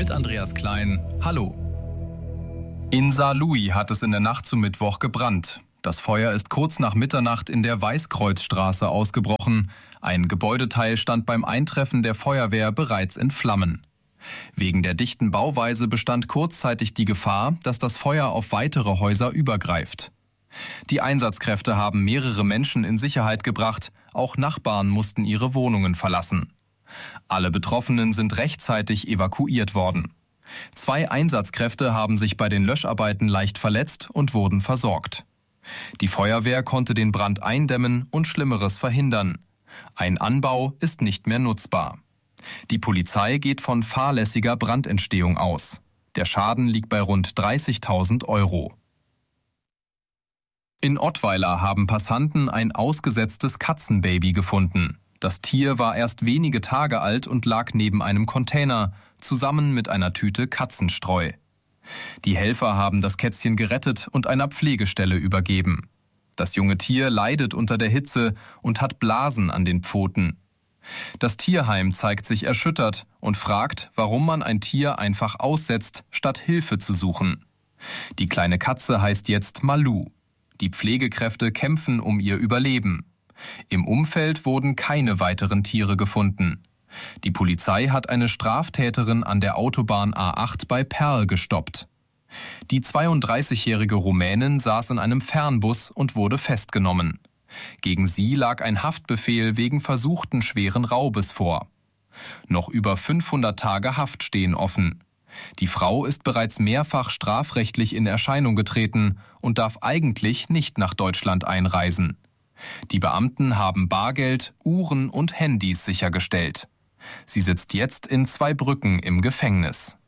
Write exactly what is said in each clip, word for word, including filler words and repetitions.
mit Andreas Klein. Hallo. In Saarlouis hat es in der Nacht zum Mittwoch gebrannt. Das Feuer ist kurz nach Mitternacht in der Weißkreuzstraße ausgebrochen. Ein Gebäudeteil stand beim Eintreffen der Feuerwehr bereits in Flammen. Wegen der dichten Bauweise bestand kurzzeitig die Gefahr, dass das Feuer auf weitere Häuser übergreift. Die Einsatzkräfte haben mehrere Menschen in Sicherheit gebracht. Auch Nachbarn mussten ihre Wohnungen verlassen. Alle Betroffenen sind rechtzeitig evakuiert worden. Zwei Einsatzkräfte haben sich bei den Löscharbeiten leicht verletzt und wurden versorgt. Die Feuerwehr konnte den Brand eindämmen und Schlimmeres verhindern. Ein Anbau ist nicht mehr nutzbar. Die Polizei geht von fahrlässiger Brandentstehung aus. Der Schaden liegt bei rund dreißigtausend Euro. In Ottweiler haben Passanten ein ausgesetztes Katzenbaby gefunden. Das Tier war erst wenige Tage alt und lag neben einem Container, zusammen mit einer Tüte Katzenstreu. Die Helfer haben das Kätzchen gerettet und einer Pflegestelle übergeben. Das junge Tier leidet unter der Hitze und hat Blasen an den Pfoten. Das Tierheim zeigt sich erschüttert und fragt, warum man ein Tier einfach aussetzt, statt Hilfe zu suchen. Die kleine Katze heißt jetzt Malu. Die Pflegekräfte kämpfen um ihr Überleben. Im Umfeld wurden keine weiteren Tiere gefunden. Die Polizei hat eine Straftäterin an der Autobahn A acht bei Perl gestoppt. Die zweiunddreißigjährige Rumänin saß in einem Fernbus und wurde festgenommen. Gegen sie lag ein Haftbefehl wegen versuchten schweren Raubes vor. Noch über fünfhundert Tage Haft stehen offen. Die Frau ist bereits mehrfach strafrechtlich in Erscheinung getreten und darf eigentlich nicht nach Deutschland einreisen. Die Beamten haben Bargeld, Uhren und Handys sichergestellt. Sie sitzt jetzt in Zweibrücken im Gefängnis.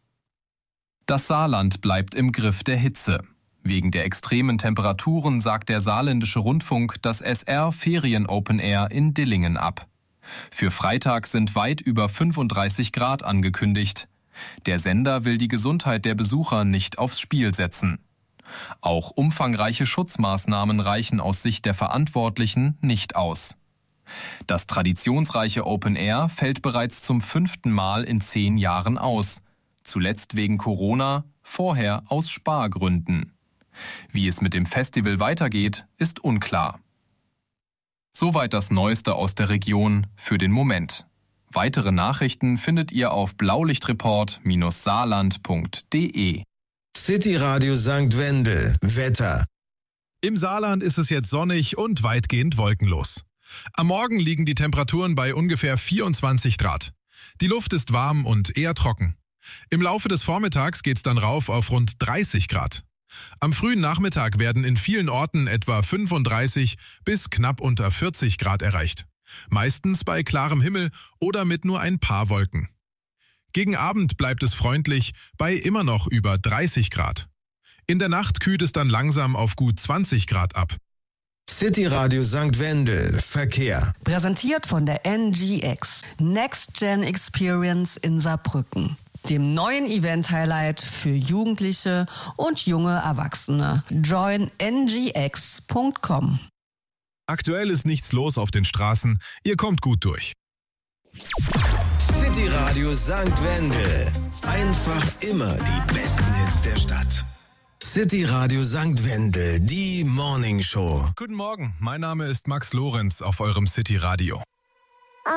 Das Saarland bleibt im Griff der Hitze. Wegen der extremen Temperaturen sagt der saarländische Rundfunk das S R Ferien Open Air in Dillingen ab. Für Freitag sind weit über fünfunddreißig Grad angekündigt. Der Sender will die Gesundheit der Besucher nicht aufs Spiel setzen. Auch umfangreiche Schutzmaßnahmen reichen aus Sicht der Verantwortlichen nicht aus. Das traditionsreiche Open Air fällt bereits zum fünften Mal in zehn Jahren aus. Zuletzt wegen Corona, vorher aus Spargründen. Wie es mit dem Festival weitergeht, ist unklar. Soweit das Neueste aus der Region für den Moment. Weitere Nachrichten findet ihr auf blaulichtreport Bindestrich saarland Punkt de. City Radio Sankt Wendel. Wetter. Im Saarland ist es jetzt sonnig und weitgehend wolkenlos. Am Morgen liegen die Temperaturen bei ungefähr vierundzwanzig Grad. Die Luft ist warm und eher trocken. Im Laufe des Vormittags geht's dann rauf auf rund dreißig Grad. Am frühen Nachmittag werden in vielen Orten etwa fünfunddreißig bis knapp unter vierzig Grad erreicht. Meistens bei klarem Himmel oder mit nur ein paar Wolken. Gegen Abend bleibt es freundlich bei immer noch über dreißig Grad. In der Nacht kühlt es dann langsam auf gut zwanzig Grad ab. City Radio Sankt Wendel. Verkehr. Präsentiert von der N G X. Next Gen Experience in Saarbrücken. Dem neuen Event-Highlight für Jugendliche und junge Erwachsene. join n g x punkt com. Aktuell ist nichts los auf den Straßen. Ihr kommt gut durch. City Radio Sankt Wendel. Einfach immer die besten Hits der Stadt. City Radio Sankt Wendel, die Morning Show. Guten Morgen, mein Name ist Max Lorenz auf eurem City Radio.